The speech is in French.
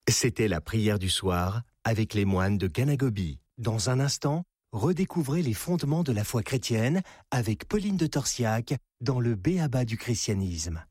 C'était la prière du soir avec les moines de Ganagobi. Dans un instant, redécouvrez les fondements de la foi chrétienne avec Pauline de Torsiac dans le B.A.B.A. du christianisme.